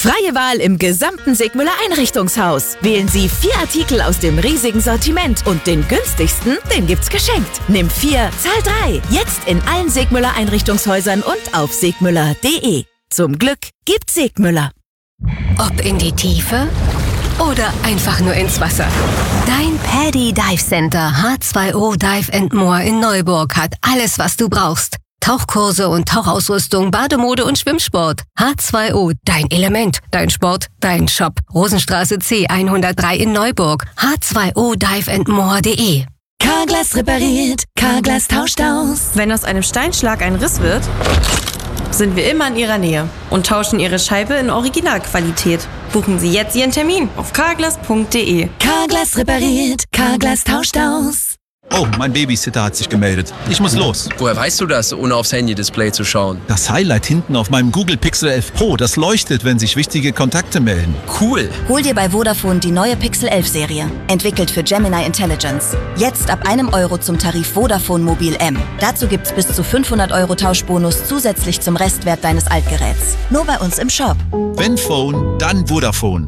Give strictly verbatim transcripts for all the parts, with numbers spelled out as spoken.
Freie Wahl im gesamten Sigmüller Einrichtungshaus. Wählen Sie vier Artikel aus dem riesigen Sortiment und den günstigsten, den gibt's geschenkt. Nimm vier, zahl drei. Jetzt in allen Sigmüller Einrichtungshäusern und auf sigmüller punkt de. Zum Glück gibt's Sigmüller. Ob in die Tiefe oder einfach nur ins Wasser. Dein Paddy Dive Center H zwei O Dive and More in Neuburg hat alles, was du brauchst. Tauchkurse und Tauchausrüstung, Bademode und Schwimmsport. H zwei O, dein Element, dein Sport, dein Shop. Rosenstraße C hundertdrei in Neuburg. H zwei O dive and more punkt de. Carglass repariert, Carglass tauscht aus. Wenn aus einem Steinschlag ein Riss wird, sind wir immer in Ihrer Nähe und tauschen Ihre Scheibe in Originalqualität. Buchen Sie jetzt Ihren Termin auf carglass punkt de. Carglass repariert, Carglass tauscht aus. Oh, mein Babysitter hat sich gemeldet. Ich muss los. Woher weißt du das, ohne aufs Handy-Display zu schauen? Das Highlight hinten auf meinem Google Pixel elf Pro, das leuchtet, wenn sich wichtige Kontakte melden. Cool. Hol dir bei Vodafone die neue Pixel elf Serie. Entwickelt für Gemini Intelligence. Jetzt ab einem Euro zum Tarif Vodafone Mobil M. Dazu gibt's bis zu fünfhundert Euro Tauschbonus zusätzlich zum Restwert deines Altgeräts. Nur bei uns im Shop. Wenn Phone, dann Vodafone.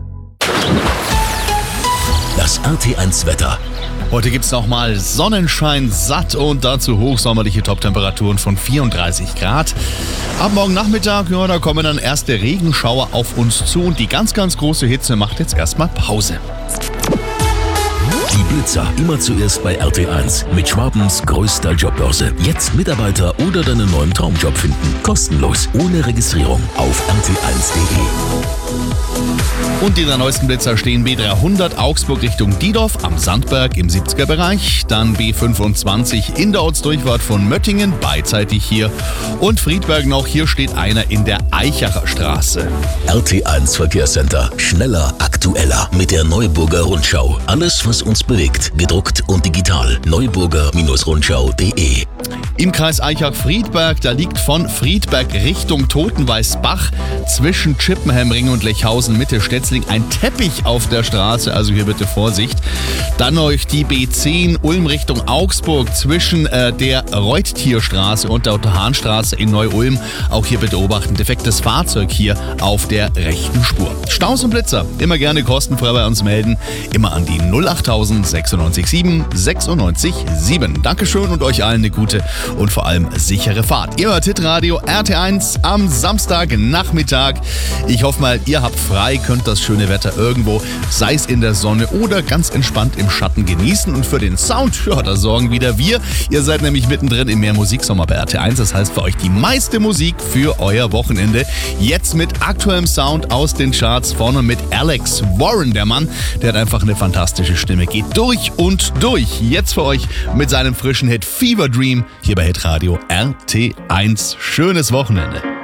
Das R T eins Wetter. Heute gibt es nochmal Sonnenschein satt und dazu hochsommerliche Toptemperaturen von vierunddreißig Grad. Ab morgen Nachmittag, ja, da kommen dann erste Regenschauer auf uns zu und die ganz, ganz große Hitze macht jetzt erstmal Pause. Die Blitzer immer zuerst bei R T eins mit Schwabens größter Jobbörse. Jetzt Mitarbeiter oder deinen neuen Traumjob finden. Kostenlos, ohne Registrierung auf r t eins punkt de. Und die drei neuesten Blitzer stehen B dreihundert Augsburg Richtung Diedorf am Sandberg im siebziger Bereich, dann B fünfundzwanzig in der Ortsdurchfahrt von Möttingen, beidseitig hier, und Friedberg noch, hier steht einer in der Eichacher Straße. R T eins Verkehrscenter, schneller, aktueller mit der Neuburger Rundschau. Alles, was uns bewegt, gedruckt und digital. neuburger Rundschau punkt de. Im Kreis Eichach-Friedberg, da liegt von Friedberg Richtung Totenweißbach zwischen Chippenhemring und Lechhausen Mitte Stetzling ein Teppich auf der Straße, also hier bitte Vorsicht. Dann noch die B zehn Ulm Richtung Augsburg zwischen äh, der Reuttierstraße und der Otto-Hahn-Straße in Neu-Ulm. Auch hier bitte beobachten, defektes Fahrzeug hier auf der rechten Spur. Staus und Blitzer, immer gerne kostenfrei bei uns melden, immer an die null acht sechsundneunzig sieben sechsundneunzig sieben. Dankeschön und euch allen eine gute und vor allem sichere Fahrt. Ihr hört Hitradio R T eins am Samstagnachmittag. Ich hoffe mal, ihr habt frei, könnt das schöne Wetter irgendwo, sei es in der Sonne oder ganz entspannt im Schatten genießen. Und für den Sound, ja, da sorgen wieder wir. Ihr seid nämlich mittendrin im Mehr-Musiksommer bei R T eins. Das heißt für euch die meiste Musik für euer Wochenende. Jetzt mit aktuellem Sound aus den Charts, vorne mit Alex Warren. Der Mann, der hat einfach eine fantastische Stimme. Geht durch und durch. Jetzt für euch mit seinem frischen Hit Fever Dream hier bei Hitradio R T eins. Schönes Wochenende.